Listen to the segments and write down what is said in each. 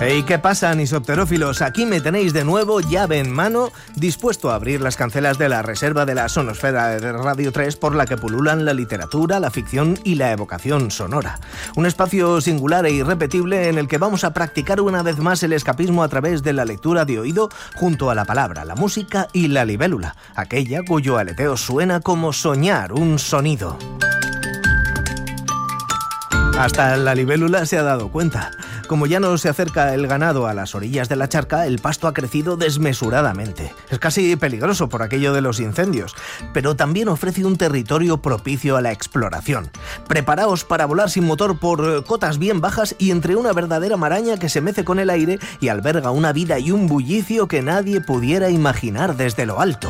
Hey, ¿qué pasa, anisopterófilos? Aquí me tenéis de nuevo, llave en mano, dispuesto a abrir las cancelas de la reserva de la sonosfera de Radio 3 por la que pululan la literatura, la ficción y la evocación sonora. Un espacio singular e irrepetible en el que vamos a practicar una vez más el escapismo a través de la lectura de oído junto a la palabra, la música y la libélula, aquella cuyo aleteo suena como soñar un sonido. Hasta la libélula se ha dado cuenta. Como ya no se acerca el ganado a las orillas de la charca, el pasto ha crecido desmesuradamente. Es casi peligroso por aquello de los incendios, pero también ofrece un territorio propicio a la exploración. Preparaos para volar sin motor por cotas bien bajas y entre una verdadera maraña que se mece con el aire y alberga una vida y un bullicio que nadie pudiera imaginar desde lo alto.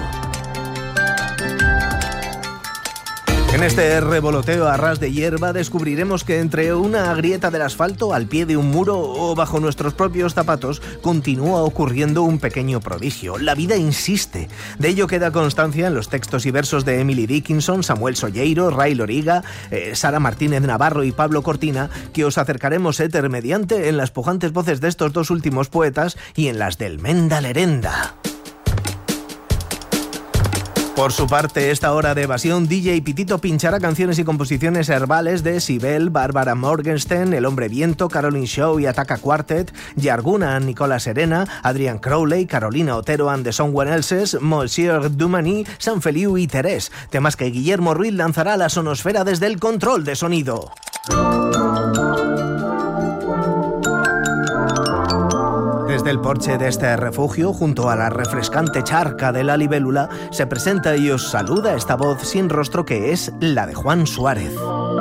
En este revoloteo a ras de hierba descubriremos que entre una grieta del asfalto, al pie de un muro o bajo nuestros propios zapatos continúa ocurriendo un pequeño prodigio. La vida insiste. De ello queda constancia en los textos y versos de Emily Dickinson, Samuel Solleiro, Ray Loriga, Sara Martínez Navarro y Pablo Cortina, que os acercaremos éter mediante en las pujantes voces de estos dos últimos poetas y en las del Menda Lerenda. Por su parte, esta hora de evasión, DJ Pitito pinchará canciones y composiciones herbales de Sibel, Bárbara Morgenstern, El Hombre Viento, Caroline Shaw y Ataca Quartet, Yarguna, Nicola Serena, Adrian Crowley, Carolina Otero and the Someone Elses, Monsieur Dumani, San Feliu y Terés, temas que Guillermo Ruiz lanzará a la sonosfera desde el control de sonido. Desde el porche de este refugio, junto a la refrescante charca de la libélula, se presenta y os saluda esta voz sin rostro que es la de Juan Suárez.